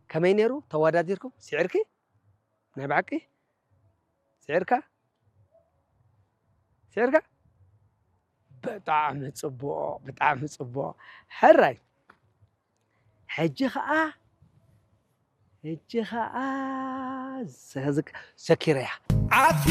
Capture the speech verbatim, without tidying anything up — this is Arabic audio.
كمين يرو تواداتيركم سعركي نبعكي سعرك سعرك بطعم صبو بطعم صبو حراي حجي خا حجي خا زك سكريا